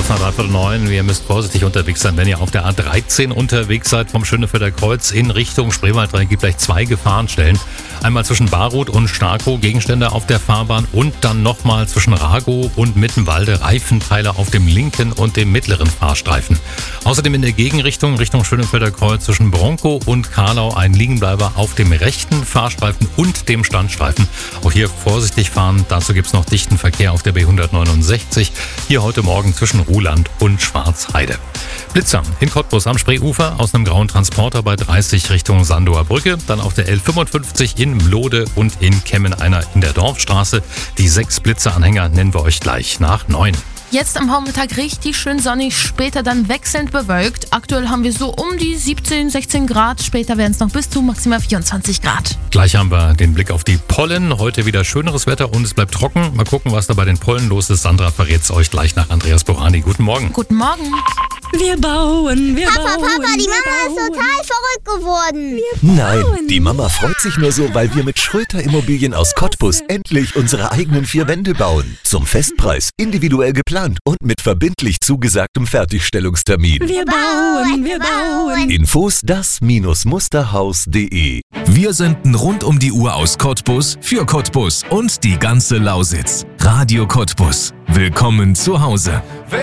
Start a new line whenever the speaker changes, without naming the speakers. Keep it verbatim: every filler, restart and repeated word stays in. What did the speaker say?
nach dreiviertel neun. Ihr müsst vorsichtig unterwegs sein, wenn ihr auf der A dreizehn unterwegs seid vom Schönefelder Kreuz in Richtung Spreewaldreh. Es gibt gleich zwei Gefahrenstellen. Einmal zwischen Baroth und Starkow, Gegenstände auf der Fahrbahn, und dann nochmal zwischen Ragow und Mittenwalde, Reifenteile auf dem linken und dem mittleren Fahrstreifen. Außerdem in der Gegenrichtung Richtung Schönefelder Kreuz zwischen Bronkow und Karlau ein Liegenbleiber auf dem rechten Fahrstreifen und dem Standstreifen. Auch hier vorsichtig fahren. Dazu gibt es noch dichten Verkehr auf der B hundertneunundsechzig. Hier heute Morgen zwischen Ruhland und Schwarzheide. Blitzer in Cottbus am Spreeufer aus einem grauen Transporter bei dreißig Richtung Sandower Brücke. Dann auf der L fünfundfünfzig in Mlode und in Kemmen einer in der Dorfstraße. Die sechs Blitzeranhänger nennen wir euch gleich nach neun.
Jetzt am Vormittag richtig schön sonnig, später dann wechselnd bewölkt. Aktuell haben wir so um die siebzehn, sechzehn Grad, später werden es noch bis zu maximal vierundzwanzig Grad.
Gleich haben wir den Blick auf die Pollen. Heute wieder schöneres Wetter und es bleibt trocken. Mal gucken, was da bei den Pollen los ist. Sandra verrät es euch gleich nach Andreas Borani. Guten Morgen.
Guten Morgen.
Wir bauen, wir
Papa,
bauen.
Papa, die Mama
wir
ist
bauen.
total verrückt geworden.
Nein, die Mama freut sich nur so, weil wir mit Schröter Immobilien aus Cottbus endlich unsere eigenen vier Wände bauen. Zum Festpreis, individuell geplant und mit verbindlich zugesagtem Fertigstellungstermin.
Wir bauen, wir bauen.
Infos das Musterhaus punkt de.
Wir senden rund um die Uhr aus Cottbus für Cottbus und die ganze Lausitz. Radio Cottbus. Willkommen zu Hause.